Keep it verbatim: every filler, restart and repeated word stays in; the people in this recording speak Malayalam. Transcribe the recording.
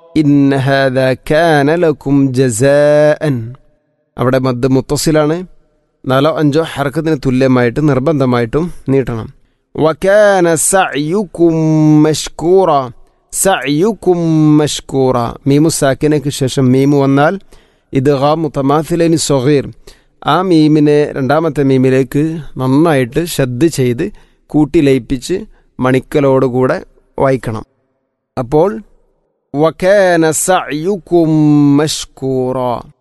ഇന്ന ഹാദാ കാന ലക്കും ജസാഅൻ. അവിടെ മദ് മുത്തസിലാണ്. നാലോ അഞ്ചോ ഹർക്കത്തിന് തുല്യമായിട്ട് നിർബന്ധമായിട്ടും നീട്ടണം. വകാന സഅയുകും മഷ്കൂറ. സഅയുകും മഷ്കൂറ. മീമു സാക്കിനയ്ക്ക് ശേഷം മീമു വന്നാൽ ഇദ്ഗാം മുതമാസിലൈൻ സ്വഗീർ, ആ മീമിനെ രണ്ടാമത്തെ മീമിലേക്ക് നന്നായിട്ട് ശദ്ദ് ചെയ്ത് കൂട്ടി ലയിപ്പിച്ച് മണിക്കലോടുകൂടെ വായിക്കണം. അപ്പോൾ വകാന സഅയുകും മഷ്കൂറ.